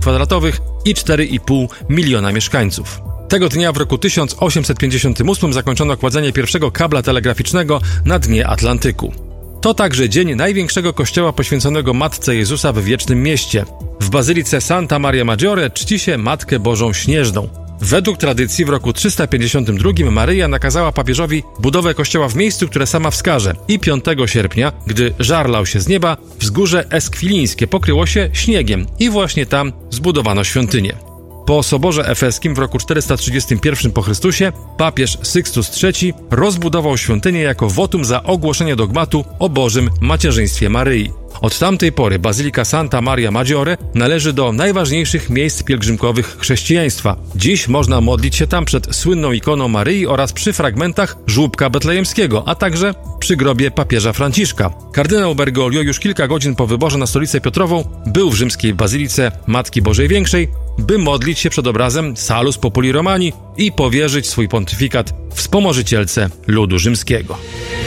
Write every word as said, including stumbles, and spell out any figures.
kwadratowych i cztery i pół miliona mieszkańców. Tego dnia w roku tysiąc osiemset pięćdziesiątym ósmym zakończono kładzenie pierwszego kabla telegraficznego na dnie Atlantyku. To także dzień największego kościoła poświęconego Matce Jezusa w Wiecznym Mieście. W bazylice Santa Maria Maggiore czci się Matkę Bożą Śnieżną. Według tradycji w roku trzysta pięćdziesiątym drugim Maryja nakazała papieżowi budowę kościoła w miejscu, które sama wskaże, i piątego sierpnia, gdy żar lał się z nieba, wzgórze Eskwilińskie pokryło się śniegiem i właśnie tam zbudowano świątynię. Po Soborze Efeskim w roku czterysta trzydziestym pierwszym po Chrystusie papież Sykstus trzeci rozbudował świątynię jako wotum za ogłoszenie dogmatu o Bożym macierzyństwie Maryi. Od tamtej pory bazylika Santa Maria Maggiore należy do najważniejszych miejsc pielgrzymkowych chrześcijaństwa. Dziś można modlić się tam przed słynną ikoną Maryi oraz przy fragmentach żłóbka betlejemskiego, a także przy grobie papieża Franciszka. Kardynał Bergoglio już kilka godzin po wyborze na stolicę Piotrową był w rzymskiej bazylice Matki Bożej Większej, by modlić się przed obrazem Salus Populi Romani i powierzyć swój pontyfikat wspomożycielce ludu rzymskiego.